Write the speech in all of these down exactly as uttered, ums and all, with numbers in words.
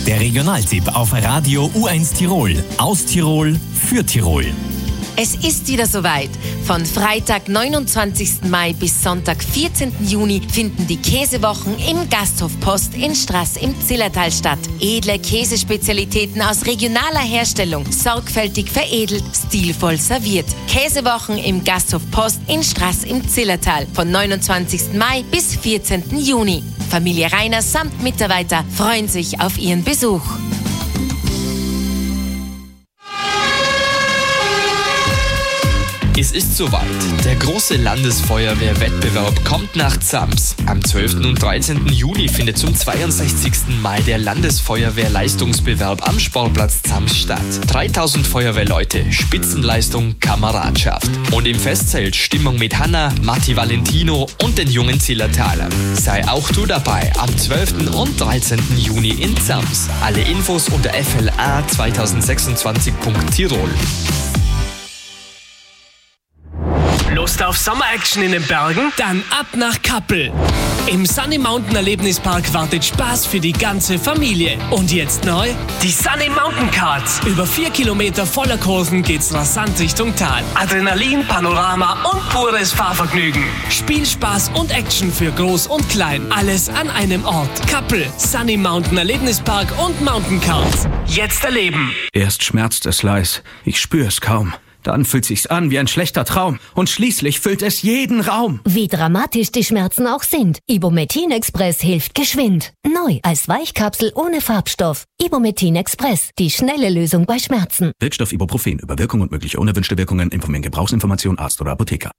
Der Regionaltipp auf Radio U eins Tirol. Aus Tirol für Tirol. Es ist wieder soweit. Von Freitag, neunundzwanzigsten Mai bis Sonntag, vierzehnten Juni finden die Käsewochen im Gasthof Post in Straß im Zillertal statt. Edle Käsespezialitäten aus regionaler Herstellung, sorgfältig veredelt, stilvoll serviert. Käsewochen im Gasthof Post in Straß im Zillertal von neunundzwanzigsten Mai bis vierzehnten Juni. Familie Rainer samt Mitarbeiter freuen sich auf ihren Besuch. Es ist soweit. Der große Landesfeuerwehrwettbewerb kommt nach Zams. Am zwölften und dreizehnten Juni findet zum zweiundsechzigsten Mal der Landesfeuerwehrleistungsbewerb am Sportplatz Zams statt. dreitausend Feuerwehrleute, Spitzenleistung, Kameradschaft. Und im Festzelt Stimmung mit Hanna, Matti Valentino und den jungen Zillertalern. Sei auch du dabei am zwölften und dreizehnten Juni in Zams. Alle Infos unter f l a zwanzig sechsundzwanzig punkt tirol. Lust auf Sommer-Action in den Bergen? Dann ab nach Kappel. Im Sunny Mountain Erlebnispark wartet Spaß für die ganze Familie. Und jetzt neu? Die Sunny Mountain Cards. Über vier Kilometer voller Kurven geht's rasant Richtung Tal. Adrenalin, Panorama und pures Fahrvergnügen. Spielspaß und Action für Groß und Klein. Alles an einem Ort. Kappel, Sunny Mountain Erlebnispark und Mountain Cards. Jetzt erleben. Erst schmerzt es leis. Ich spür's kaum. Dann fühlt sich's an wie ein schlechter Traum und schließlich füllt es jeden Raum. Wie dramatisch die Schmerzen auch sind, Ibumetin Express hilft geschwind. Neu als Weichkapsel ohne Farbstoff. Ibumetin Express, die schnelle Lösung bei Schmerzen. Wirkstoff Ibuprofen. Über Wirkung und mögliche unerwünschte Wirkungen informieren Gebrauchsinformation Arzt oder Apotheker.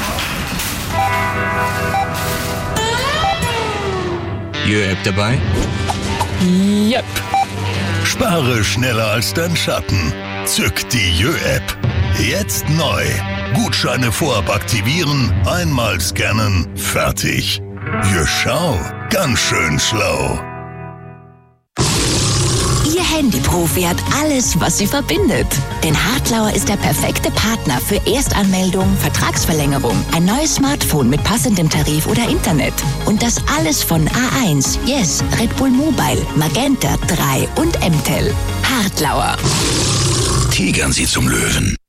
Jö-App dabei? Yep. Spare schneller als dein Schatten. Zück die Jö-App. Jetzt neu. Gutscheine vorab aktivieren, einmal scannen, fertig. Jö, schau, ganz schön schlau. Ihr Handyprofi hat alles, was sie verbindet. Denn Hartlauer ist der perfekte Partner für Erstanmeldung, Vertragsverlängerung, ein neues Smartphone mit passendem Tarif oder Internet. Und das alles von A eins, Yes, Red Bull Mobile, Magenta drei und M T E L. Hartlauer. Tigern Sie zum Löwen.